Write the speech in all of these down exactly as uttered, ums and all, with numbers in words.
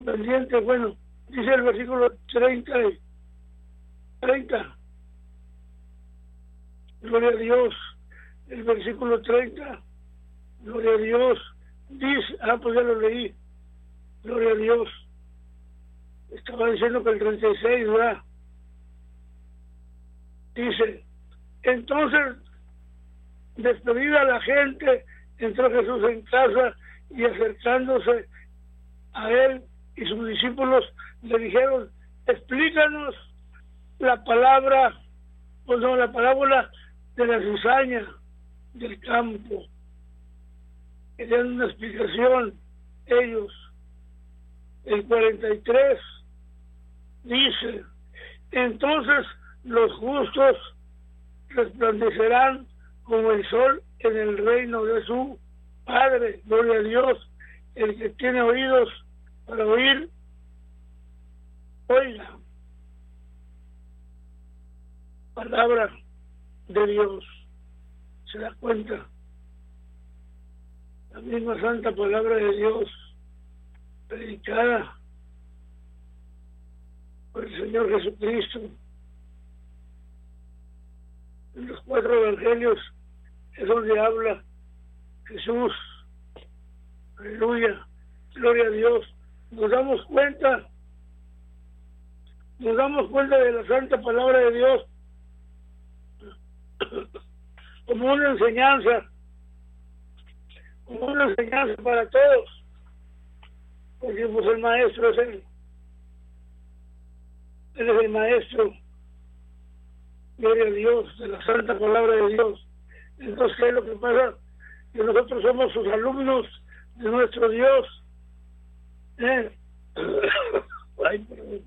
pendiente. Bueno, dice el versículo treinta y treinta. Gloria a Dios. El versículo treinta. Gloria a Dios. Dice, ah, pues ya lo leí. Gloria a Dios. Estaba diciendo que el treinta y seis, ¿verdad? Dice, entonces, despedida la gente, entró Jesús en casa y acercándose a él y sus discípulos le dijeron, explícanos la palabra, o no, la parábola de la cizaña del campo. Querían una explicación ellos. El cuarenta y tres dice, entonces los justos resplandecerán como el sol en el reino de su Padre. Gloria a Dios. El que tiene oídos para oír, oiga. Palabra de Dios. ¿Se da cuenta? La misma santa palabra de Dios, predicada por el Señor Jesucristo. En los cuatro evangelios es donde habla Jesús. Aleluya, gloria a Dios. Nos damos cuenta, nos damos cuenta de la santa palabra de Dios como una enseñanza, como una enseñanza para todos, porque pues el maestro es él, él es el maestro, gloria a Dios, de la santa palabra de Dios. Entonces, ¿qué es lo que pasa? Que nosotros somos sus alumnos de nuestro Dios. ¿Eh? Ay, perdón.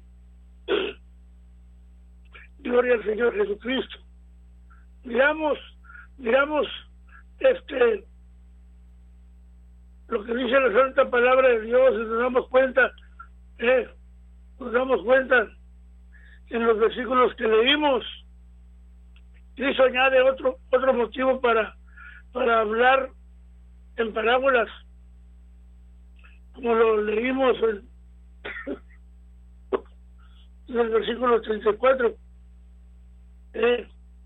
Gloria al Señor Jesucristo. Miramos, miramos este lo que dice la santa palabra de Dios y nos damos cuenta, eh, nos damos cuenta en los versículos que leímos. Cristo añade otro otro motivo para para hablar en parábolas, como lo leímos en, en el versículo treinta y cuatro, eh,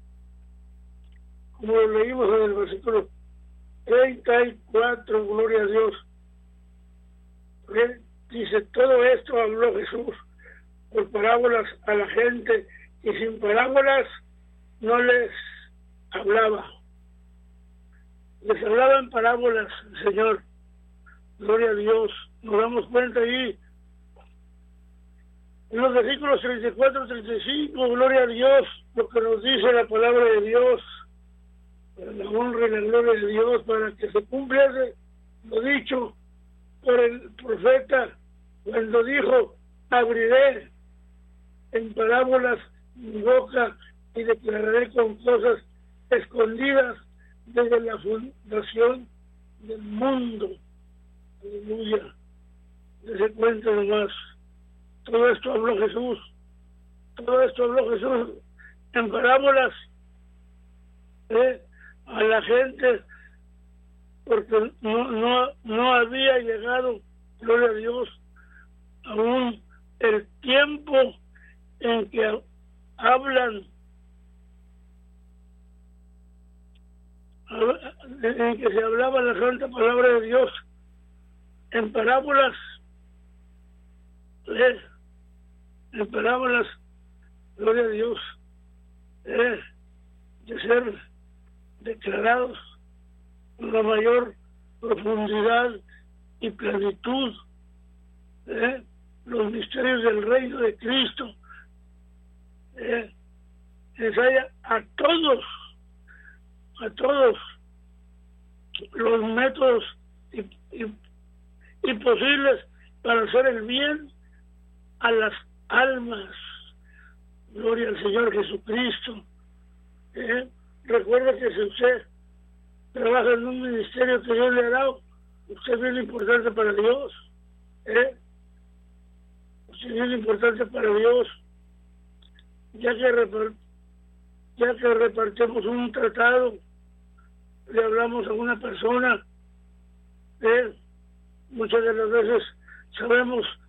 como lo leímos en el versículo treinta y cuatro, gloria a Dios. Eh, dice, todo esto habló Jesús por parábolas a la gente, y sin parábolas no les hablaba. Les hablaba en parábolas, Señor. Gloria a Dios. Nos damos cuenta ahí en los versículos treinta y cuatro, treinta y cinco, gloria a Dios, lo que nos dice la palabra de Dios, para la honra y la gloria de Dios, para que se cumpla lo dicho por el profeta cuando dijo, abriré en parábolas mi boca y declararé con cosas escondidas desde la fundación del mundo. Aleluya. Dese cuenta nomás. Todo esto habló Jesús. Todo esto habló Jesús en parábolas ¿eh? a la gente, porque no, no, no había llegado, gloria a Dios, aún el tiempo en que hablan, en que se hablaba la santa palabra de Dios en parábolas, ¿eh? en parábolas, gloria a Dios, ¿eh? de ser declarados con la mayor profundidad y plenitud, ¿eh? los misterios del reino de Cristo, ¿eh? ensaya a todos, a todos los métodos y, y, y posibles para hacer el bien a las almas. Gloria al Señor Jesucristo. ¿Eh? Recuerda que si usted trabaja en un ministerio que Dios le ha dado, usted es bien importante para Dios. ¿Eh? Usted es bien importante para Dios. Ya que, repart, ya que repartimos un tratado, le hablamos a una persona, ¿eh? muchas de las veces sabemos